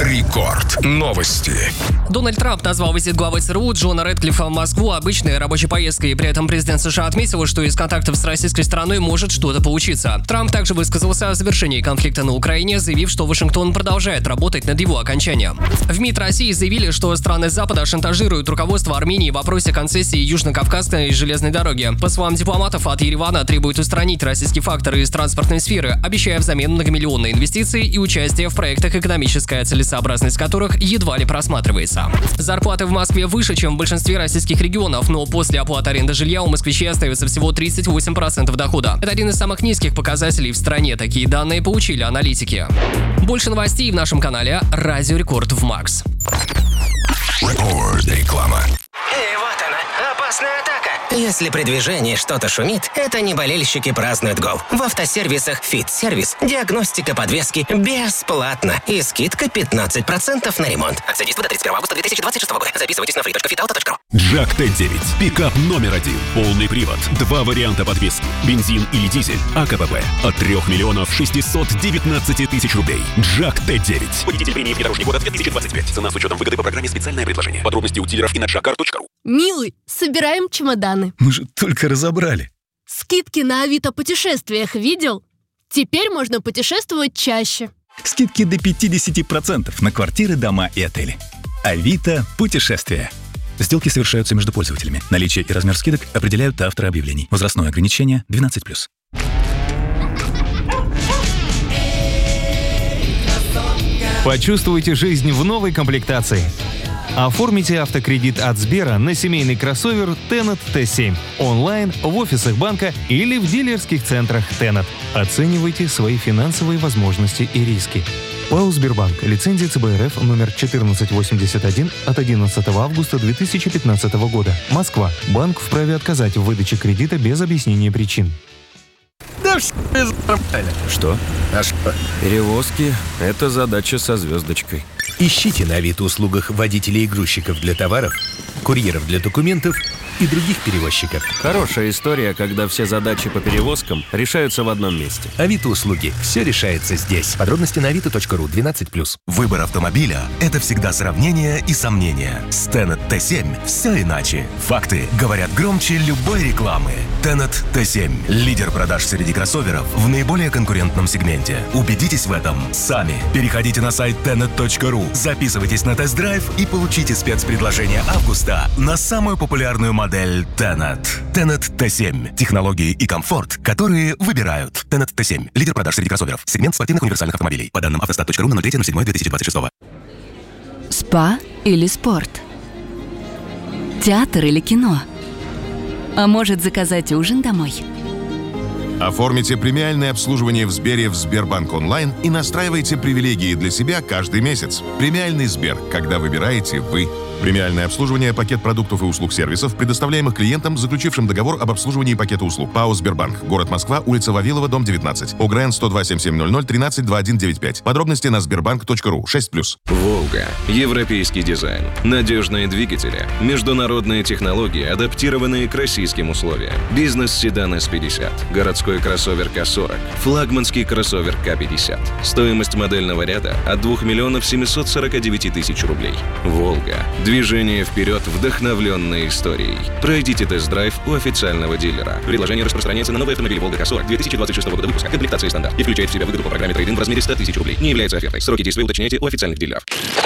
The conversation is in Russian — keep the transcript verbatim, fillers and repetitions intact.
Рекорд. Новости. Дональд Трамп назвал визит главы ЦРУ Джона Рэдклиффа в Москву обычной рабочей поездкой. При этом президент США отметил, что из контактов с российской стороной может что-то получиться. Трамп также высказался о завершении конфликта на Украине, заявив, что Вашингтон продолжает работать над его окончанием. В МИД России заявили, что страны Запада шантажируют руководство Армении в вопросе концессии Южно-Кавказской железной дороги. По словам дипломатов, от Еревана требуют устранить российский фактор из транспортной сферы, обещая взамен многомиллионные инвестиции и участие в проектах, экономическая целесообразность которых едва ли просматривается. Зарплаты в Москве выше, чем в большинстве российских регионов, но после оплаты аренды жилья у москвичей остается всего тридцать восемь процентов дохода. Это один из самых низких показателей в стране. Такие данные получили аналитики. Больше новостей в нашем канале Радио Рекорд в Макс. Рекорд. Реклама. И вот она, опасная атака. Если при движении что-то шумит, это не болельщики празднуют гол. В автосервисах «Фит-сервис» диагностика подвески бесплатно и скидка пятнадцать процентов на ремонт. Акция действует до тридцать первого августа две тысячи двадцать шестого года. Записывайтесь на фри точка фит авто точка ру. Джак Т девять. Пикап номер один. Полный привод. Два варианта подвески. Бензин или дизель. АКПП. От трех миллионов шестисот девятнадцати тысяч рублей. Джак Т девять. Водитель премии внедорожник года две тысячи двадцать пять. Цена с учетом выгоды по программе «Специальное предложение». Подробности у дилеров и на джак кар точка ру. Милый, собираем чемоданы. Мы же только разобрали. Скидки на Авито путешествиях видел? Теперь можно путешествовать чаще. Скидки до пятьдесят процентов на квартиры, дома и отели. Авито путешествия. Сделки совершаются между пользователями. Наличие и размер скидок определяют авторы объявлений. Возрастное ограничение двенадцать плюс. Почувствуйте жизнь в новой комплектации. Оформите автокредит от Сбера на семейный кроссовер Тенет Т семь онлайн, в офисах банка или в дилерских центрах Тенет. Оценивайте свои финансовые возможности и риски. ПАО «Сбербанк». Лицензия Ц Б Р Ф номер четырнадцать восемьдесят один от одиннадцатого августа две тысячи пятнадцатого года. Москва. Банк вправе отказать в выдаче кредита без объяснения причин. Да что без нормально. Что? А что? Перевозки – это задача со звездочкой. Ищите на Авито-услугах водителей и грузчиков для товаров, курьеров для документов и других перевозчиков. Хорошая история, когда все задачи по перевозкам решаются в одном месте. Авито-услуги. Все решается здесь. Подробности на авито точка ру. двенадцать плюс. Выбор автомобиля – это всегда сравнение и сомнения. С Тенет Т семь все иначе. Факты говорят громче любой рекламы. Тенет Т семь – лидер продаж среди кроссоверов в наиболее конкурентном сегменте. Убедитесь в этом сами. Переходите на сайт тенет точка ру, записывайтесь на тест-драйв и получите спецпредложение августа на самую популярную модель Тенет. Тенет Т семь. Технологии и комфорт, которые выбирают. Тенет Т семь. Лидер продаж среди кроссоверов. Сегмент спортивных универсальных автомобилей. По данным автостат точка ру на ноль третьего седьмого две тысячи двадцать шестого. Спа или спорт? Театр или кино? А может, заказать ужин домой? Оформите премиальное обслуживание в Сбере в Сбербанк онлайн и настраивайте привилегии для себя каждый месяц. Премиальный Сбер, когда выбираете вы. Премиальное обслуживание, пакет продуктов и услуг сервисов, предоставляемых клиентам, заключившим договор об обслуживании пакета услуг. ПАО «Сбербанк». Город Москва, улица Вавилова, дом девятнадцать. ОГРН сто два семь семь ноль ноль тринадцать два один девять пять. Подробности на сбербанк точка ру. шесть плюс. «Волга». Европейский дизайн. Надежные двигатели. Международные технологии, адаптированные к российским условиям. Бизнес-седан С пятьдесят. Городской кроссовер К сорок. Флагманский кроссовер К пятьдесят. Стоимость модельного ряда от двух миллионов семисот сорока девяти тысяч рублей. «Волга». Движение вперед, вдохновленной историей. Пройдите тест-драйв у официального дилера. Предложение распространяется на новый автомобиль «Волга К сорок» две тысячи двадцать шестого года выпуска. Комплектация стандарт. И включает в себя выгоду по программе трейд-ин в размере ста тысяч рублей. Не является офертой. Сроки действия уточняйте у официальных дилеров.